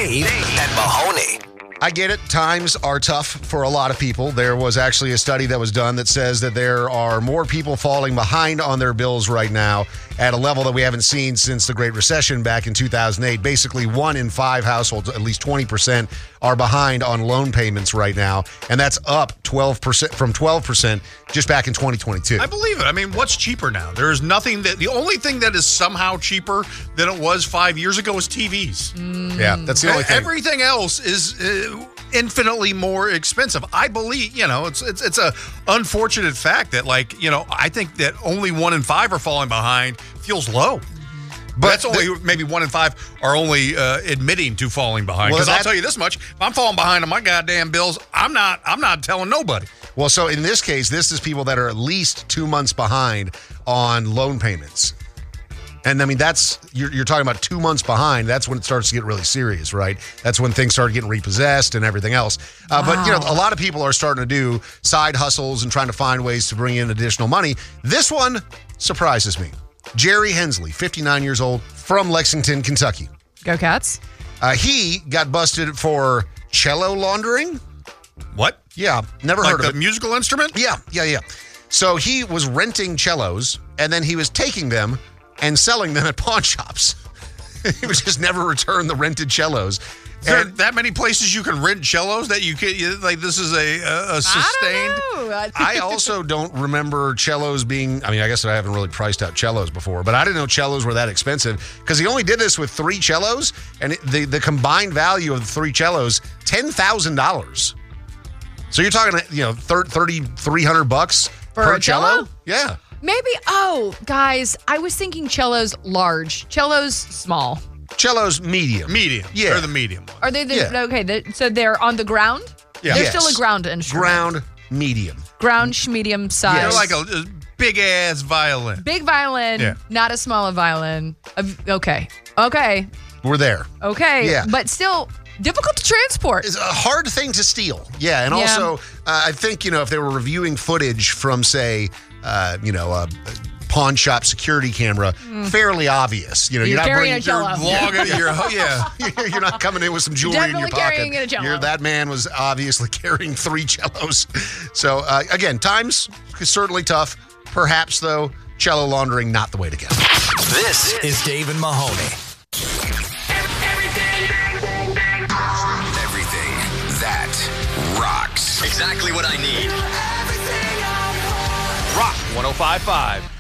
Dave and Mahoney. I get it. Times are tough for a lot of people. There was actually a study that was done that says that there are more people falling behind on their bills right now at a level that we haven't seen since the Great Recession back in 2008. Basically, 1 in 5 households, at least 20%, are behind on loan payments right now. And that's up 12% from 12% just back in 2022. I believe it. I mean, what's cheaper now? There is nothing the only thing that is somehow cheaper than it was 5 years ago is TVs. Yeah, that's the only thing. Everything else is infinitely more expensive. I believe, it's a unfortunate fact that, I think that only 1 in 5 are falling behind feels low. But that's only maybe 1 in 5 are only admitting to falling behind. Because I'll tell you this much: if I'm falling behind on my goddamn bills, I'm not telling nobody. Well, so in this case, this is people that are at least 2 months behind on loan payments. And I mean, that's you're talking about 2 months behind. That's when it starts to get really serious, right? That's when things start getting repossessed and everything else. But a lot of people are starting to do side hustles and trying to find ways to bring in additional money. This one surprises me. Jerry Hensley, 59 years old, from Lexington, Kentucky. Go Cats. He got busted for cello laundering. What? Yeah, never heard of it. The musical instrument? Yeah. So he was renting cellos, and then he was taking them and selling them at pawn shops. He would just never return the rented cellos. Is there that many places you can rent cellos that you can, this is a sustained? I don't know. I also don't remember cellos being, I guess I haven't really priced out cellos before, but I didn't know cellos were that expensive because he only did this with 3 cellos, and the combined value of the 3 cellos, $10,000. So you're talking, $3,300 For a cello? Yeah. Maybe, guys, I was thinking cellos large. Cellos small. Cellos medium. Medium. Yeah. They're the medium one. Are they so they're on the ground? Yeah. They're Yes. still a ground instrument. Ground medium. Ground medium size. They're like a big-ass violin. Big violin, Yeah. not a small violin. Okay. We're there. Okay. Yeah. But still difficult to transport. It's a hard thing to steal. Yeah, and also, I think, if they were reviewing footage from, say, a pawn shop security camera, fairly obvious. You're not carrying bringing a cello. You're not coming in with some jewelry in your Definitely carrying pocket. a cello. That man was obviously carrying 3 cellos. So, again, times is certainly tough. Perhaps, though, cello laundering, not the way to go. This is Dave and Mahoney. Everything that rocks. Exactly what I need. Rock 105.5.